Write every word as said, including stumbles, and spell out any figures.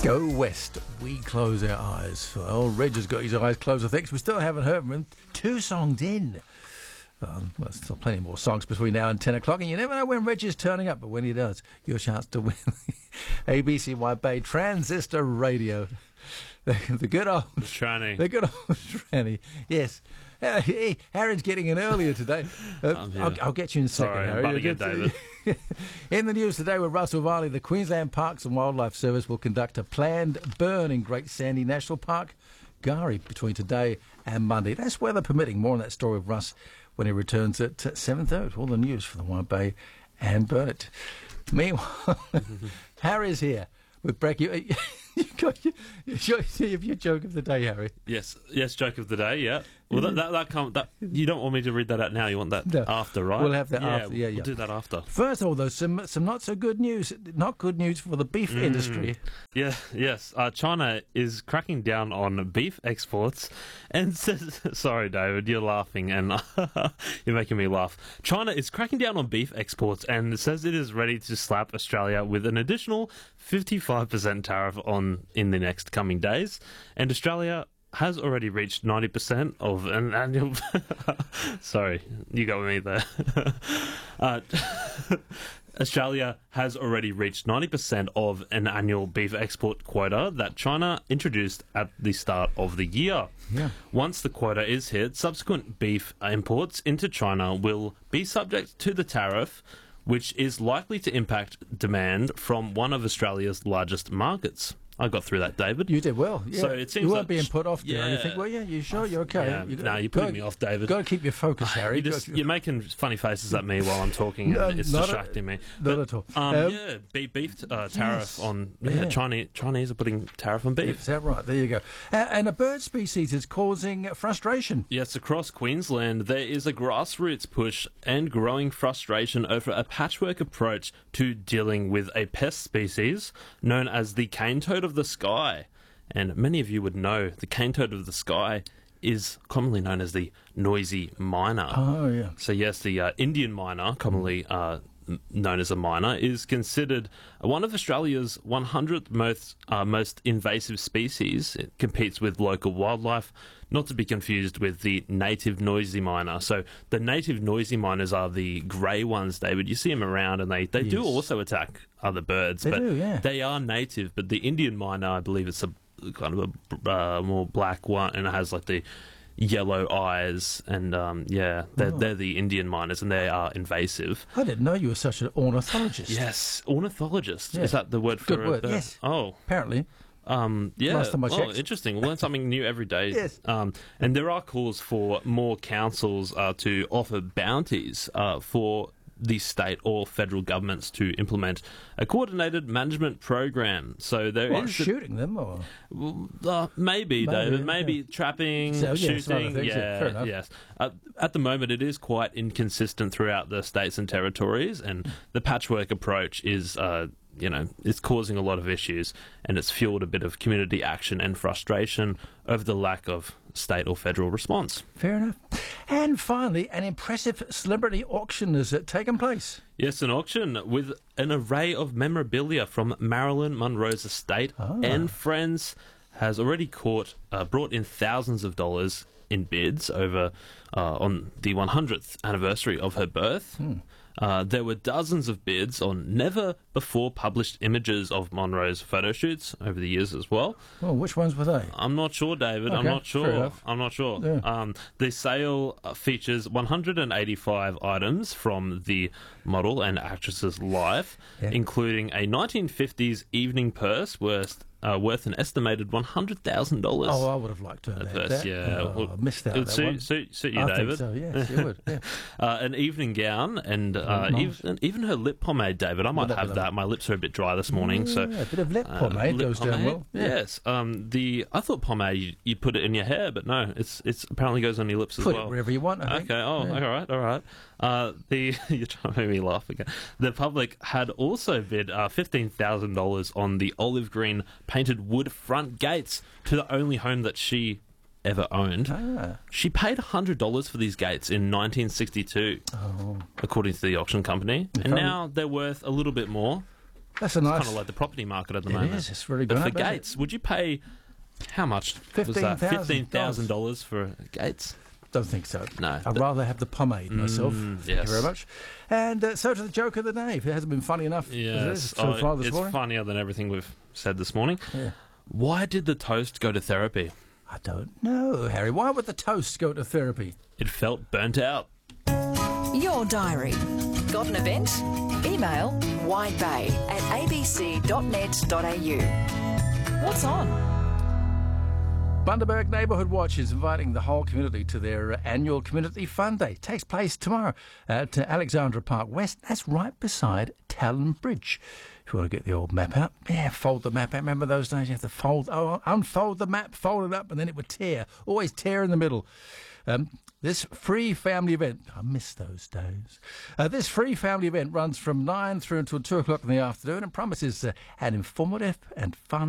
Go west, we close our eyes. Well, Reg has got his eyes closed, I think. We still haven't heard from him. Two songs in. Um, well, still plenty more songs between now and ten o'clock, and you never know when Reg is turning up, but when he does, your chance to win A B C Y Bay Transistor Radio. The, the good old... The tranny. The good old tranny, yes. Uh, hey, Harry's getting in earlier today. Uh, I'll, I'll get you in a second, Sorry, Harry. I'm butting in, David. In the news today with Russell Varley, the Queensland Parks and Wildlife Service will conduct a planned burn in Great Sandy National Park, Gari, between today and Monday. That's weather permitting. More on that story with Russ when he returns at seven thirty. All the news for the Wide Bay and Burnett. Meanwhile, Harry's here with Brecky. You got your, your, your joke of the day, Harry. Yes, yes, joke of the day. Yeah. Well, that that, that can't. That, you don't want me to read that out now. You want that no. after, right? We'll have that yeah, after. Yeah, we'll yeah. do that after. First of all, though, some some not so good news. Not good news for the beef Mm. industry. Yeah. Yes. Uh, China is cracking down on beef exports, and says, "Sorry, David, you're laughing, and you're making me laugh." China is cracking down on beef exports and says it is ready to slap Australia with an additional fifty-five percent tariff on in the next coming days, and Australia has already reached ninety percent of an annual... Sorry, you got me there. uh, Australia has already reached ninety percent of an annual beef export quota that China introduced at the start of the year. Yeah. Once the quota is hit, subsequent beef imports into China will be subject to the tariff, which is likely to impact demand from one of Australia's largest markets. I got through that, David. You did well. Yeah. So it seems you weren't like- being put off there. Yeah. You think, well, yeah, you sure you're okay? Yeah, You no, you're putting me off, David. Got to keep your focus, Harry. You just, you're making funny faces at me while I'm talking, No, and it's not distracting a- me. not But, at all. Um, Um, yeah, beef, beef uh, tariff yes. on yeah, Yeah. Chinese. Chinese are putting tariff on beef. Is that right? There you go. Uh, and a bird species is causing frustration. Yes, across Queensland, there is a grassroots push and growing frustration over a patchwork approach to dealing with a pest species known as the cane toad of the sky. And many of you would know the cane toad of the sky is commonly known as the noisy miner. Oh, yeah. So yes, the uh, Indian miner, commonly uh, m- known as a miner, is considered one of Australia's one hundredth most uh, most invasive species. It competes with local wildlife, not to be confused with the native noisy miner. So the native noisy miners are the grey ones, David. You see them around, and they, they do Yes. also attack other birds. They but do, yeah. They are native, but the Indian miner, I believe it's a kind of a uh, more black one, and it has like the yellow eyes, and um, yeah, they're, Oh. they're the Indian miners, and they are invasive. I didn't know you were such an ornithologist. Yes, ornithologist. Yeah. Is that the word for Good a word, bird? yes. Oh, Apparently. um, yeah. Last time I oh, checked. interesting. Learn something new every day. Yes. Um, and there are calls for more councils uh, to offer bounties uh, for the state or federal governments to implement a coordinated management program. So there What, is a- shooting them? Or? Well, uh, maybe, Maybe, David. Maybe yeah. trapping, So, yeah, some other shooting. things, yeah, Yeah, fair enough. yes. Uh, at the moment, it is quite inconsistent throughout the states and territories, and the patchwork approach is, uh, you know, it's causing a lot of issues, and it's fueled a bit of community action and frustration over the lack of state or federal response. Fair enough. And finally, an impressive celebrity auction has uh, taken place. Yes, an auction with an array of memorabilia from Marilyn Monroe's estate Ah. and friends has already caught, uh, brought in thousands of dollars in bids over uh, on the one hundredth anniversary of her birth. Hmm. Uh, there were dozens of bids on never before published images of Monroe's photo shoots over the years as well. Well, which ones were they? I'm not sure, David. I'm Okay, not fair sure. enough. I'm not sure. Yeah. Um, the sale uh, features one hundred eighty-five items from the model and actress's life, Yeah. including a nineteen fifties evening purse worth uh, worth an estimated one hundred thousand dollars. Oh, I would have liked to have At had first, that. yeah. Oh, Well, I missed out it on would that suit, one. suit, suit you, I David. think so, yes, you would. Yeah. Uh, an evening gown and uh, Oh, nice. even, even her lip pomade, David. I might that'd be have that. My lips are a bit dry this morning, so Yeah, a bit of lip uh, pomade lip goes down pomade? well. Yeah. Yes. Um, the I thought pomade you, you put it in your hair, but no, it's it's apparently goes on your lips as Put well. it wherever you want, I think. Okay. Oh, Yeah. all right, all right. Uh, the you're trying to make me laugh again. The public had also bid uh, fifteen thousand dollars on the olive green painted wood front gates to the only home that she ever owned. Ah. She paid one hundred dollars for these gates in nineteen sixty-two, Oh. according to the auction company, and probably- now they're worth a little bit more. That's a nice... Kind of like the property market at the It moment. is. It's really But gone for up, hasn't gates, would you pay how much? Was that fifteen thousand dollars. fifteen thousand dollars for gates? Don't think so. No. I'd rather have the pomade myself. Mm, Thank yes. you very much. And uh, so to the joke of the day. If it hasn't been funny enough as it is Yes. so Oh, far this it's morning. funnier than everything we've said this morning. Yeah. Why did the toast go to therapy? I don't know, Harry. Why would the toast go to therapy? It felt burnt out. Your diary. Got an event? Email widebay at a b c dot net dot a u. What's on? Bundaberg Neighbourhood Watch is inviting the whole community to their uh, annual Community Fun Day. It takes place tomorrow at uh, Alexandra Park West. That's right beside Talon Bridge. If you want to get the old map out, yeah, fold the map out. Remember those days? You have to fold, oh, unfold the map, fold it up, and then it would tear. Always tear in the middle. Um, this free family event, I miss those days. Uh, this free family event runs from nine through until two o'clock in the afternoon and promises uh, an informative and fun